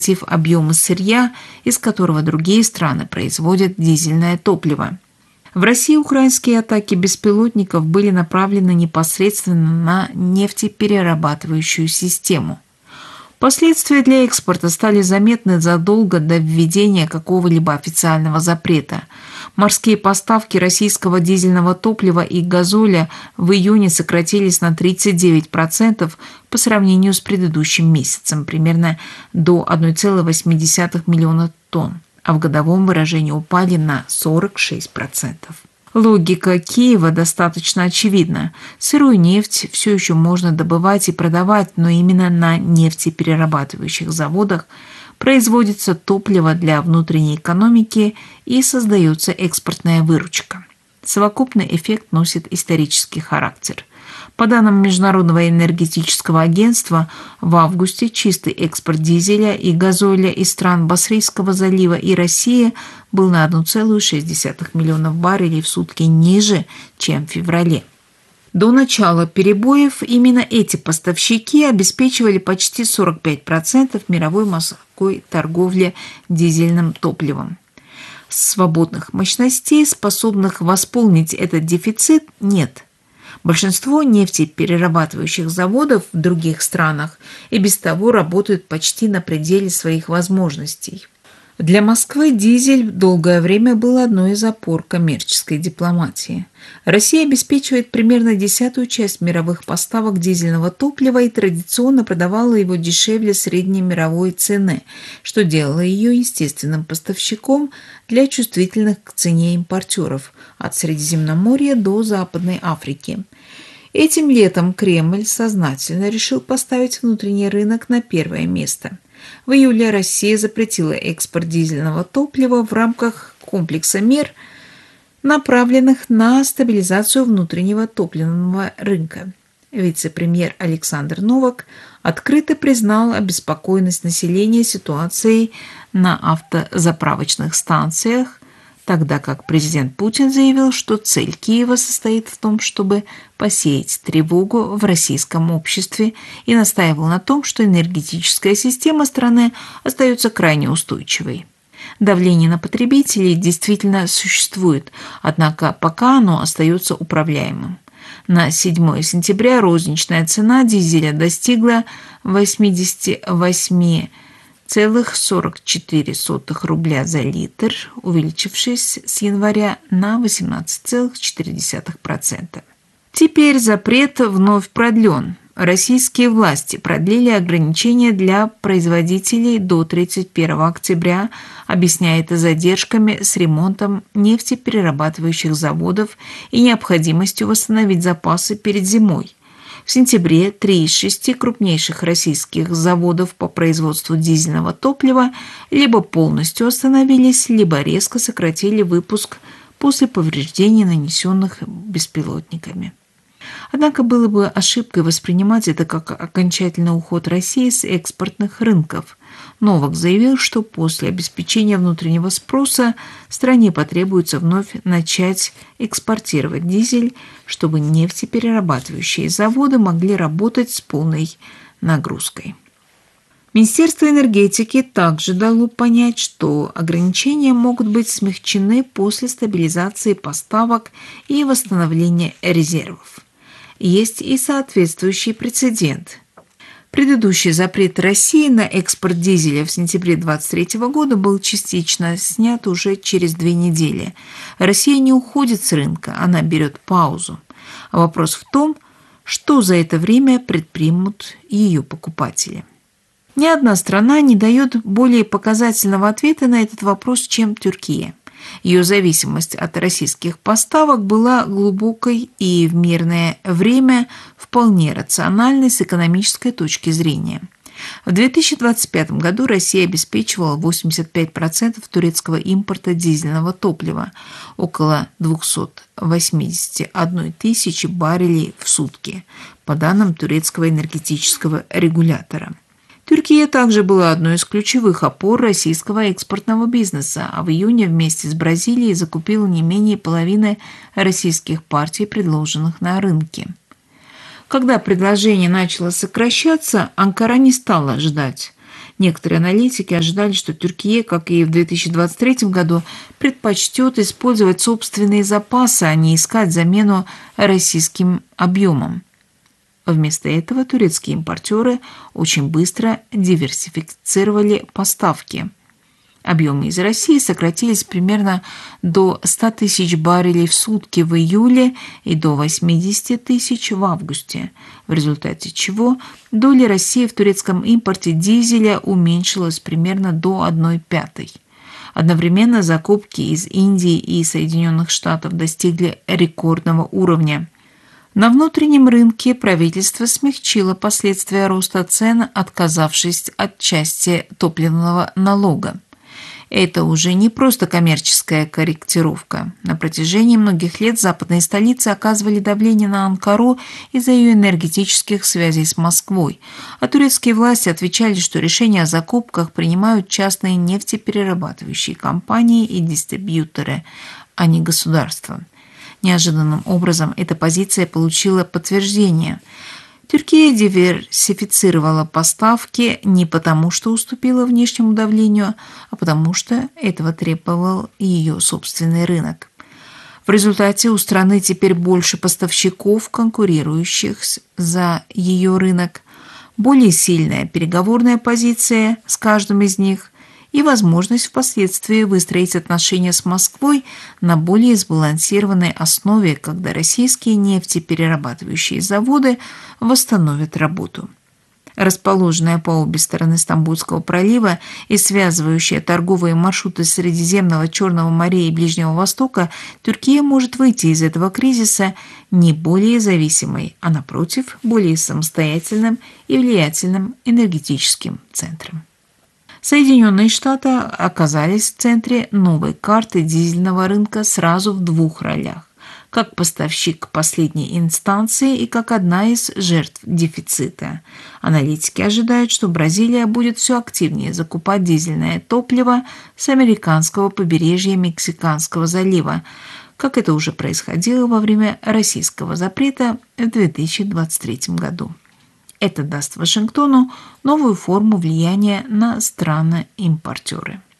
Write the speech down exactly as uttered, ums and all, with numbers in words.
объемы сырья, из которого другие страны производят дизельное топливо. В России украинские атаки беспилотников были направлены непосредственно на нефтеперерабатывающую систему. Последствия для экспорта стали заметны задолго до введения какого-либо официального запрета. Морские поставки российского дизельного топлива и газоля в июне сократились на тридцать девять процентов по сравнению с предыдущим месяцем, примерно до одной целой восьми десятых миллиона тонн, а в годовом выражении упали на сорок шесть процентов. Логика Киева достаточно очевидна. Сырую нефть все еще можно добывать и продавать, но именно на нефтеперерабатывающих заводах производится топливо для внутренней экономики и создается экспортная выручка. Совокупный эффект носит исторический характер. По данным Международного энергетического агентства, в августе чистый экспорт дизеля и газоля из стран Басрейского залива и России был на одну целую шесть десятых миллионов баррелей в сутки ниже, чем в феврале. До начала перебоев именно эти поставщики обеспечивали почти сорок пять процентов мировой морской торговли дизельным топливом. Свободных мощностей, способных восполнить этот дефицит, нет. Большинство нефтеперерабатывающих заводов в других странах и без того работают почти на пределе своих возможностей. Для Москвы дизель долгое время был одной из опор коммерческой дипломатии. Россия обеспечивает примерно десятую часть мировых поставок дизельного топлива и традиционно продавала его дешевле средней мировой цены, что делало ее естественным поставщиком для чувствительных к цене импортеров от Средиземноморья до Западной Африки. Этим летом Кремль сознательно решил поставить внутренний рынок на первое место. В июле Россия запретила экспорт дизельного топлива в рамках комплекса мер, направленных на стабилизацию внутреннего топливного рынка. Вице-премьер Александр Новак открыто признал обеспокоенность населения ситуацией на автозаправочных станциях, тогда как президент Путин заявил, что цель Киева состоит в том, чтобы посеять тревогу в российском обществе, и настаивал на том, что энергетическая система страны остается крайне устойчивой. Давление на потребителей действительно существует, однако пока оно остается управляемым. На седьмое сентября розничная цена дизеля достигла восемьдесят восемь целых сорок четыре сотых рубля за литр, увеличившись с января на восемнадцать целых четыре десятых процента. Теперь запрет вновь продлен. Российские власти продлили ограничения для производителей до тридцать первого октября, объясняя это задержками с ремонтом нефтеперерабатывающих заводов и необходимостью восстановить запасы перед зимой. В сентябре три из шести крупнейших российских заводов по производству дизельного топлива либо полностью остановились, либо резко сократили выпуск после повреждений, нанесенных беспилотниками. Однако было бы ошибкой воспринимать это как окончательный уход России с экспортных рынков. Новак заявил, что после обеспечения внутреннего спроса стране потребуется вновь начать экспортировать дизель, чтобы нефтеперерабатывающие заводы могли работать с полной нагрузкой. Министерство энергетики также дало понять, что ограничения могут быть смягчены после стабилизации поставок и восстановления резервов. Есть и соответствующий прецедент. Предыдущий запрет России на экспорт дизеля в сентябре две тысячи двадцать третьего года был частично снят уже через две недели. Россия не уходит с рынка, она берет паузу. Вопрос в том, что за это время предпримут ее покупатели. Ни одна страна не дает более показательного ответа на этот вопрос, чем Турция. Ее зависимость от российских поставок была глубокой и в мирное время вполне рациональной с экономической точки зрения. В две тысячи двадцать пятом году Россия обеспечивала восемьдесят пять процентов турецкого импорта дизельного топлива, около двести восемьдесят одна тысяча баррелей в сутки, по данным турецкого энергетического регулятора. Турция также была одной из ключевых опор российского экспортного бизнеса, а в июне вместе с Бразилией закупила не менее половины российских партий, предложенных на рынке. Когда предложение начало сокращаться, Анкара не стала ждать. Некоторые аналитики ожидали, что Türkiye, как и в две тысячи двадцать третьем году, предпочтет использовать собственные запасы, а не искать замену российским объемам. Вместо этого турецкие импортеры очень быстро диверсифицировали поставки. Объемы из России сократились примерно до ста тысяч баррелей в сутки в июле и до восьмидесяти тысяч в августе, в результате чего доля России в турецком импорте дизеля уменьшилась примерно до одной пятой. Одновременно закупки из Индии и Соединенных Штатов достигли рекордного уровня. На внутреннем рынке правительство смягчило последствия роста цен, отказавшись от части топливного налога. Это уже не просто коммерческая корректировка. На протяжении многих лет западные столицы оказывали давление на Анкару из-за ее энергетических связей с Москвой, а турецкие власти отвечали, что решения о закупках принимают частные нефтеперерабатывающие компании и дистрибьюторы, а не государство. Неожиданным образом эта позиция получила подтверждение. Türkiye диверсифицировала поставки не потому, что уступила внешнему давлению, а потому что этого требовал ее собственный рынок. В результате у страны теперь больше поставщиков, конкурирующих за ее рынок, более сильная переговорная позиция с каждым из них и возможность впоследствии выстроить отношения с Москвой на более сбалансированной основе, когда российские нефтеперерабатывающие заводы восстановят работу. Расположенная по обе стороны Стамбульского пролива и связывающая торговые маршруты Средиземного, Черного моря и Ближнего Востока, Türkiye может выйти из этого кризиса не более зависимой, а напротив, более самостоятельным и влиятельным энергетическим центром. Соединенные Штаты оказались в центре новой карты дизельного рынка сразу в двух ролях – как поставщик последней инстанции и как одна из жертв дефицита. Аналитики ожидают, что Бразилия будет все активнее закупать дизельное топливо с американского побережья Мексиканского залива, как это уже происходило во время российского запрета в две тысячи двадцать третьем году. Это даст Вашингтону новую форму влияния на страны-импортеры.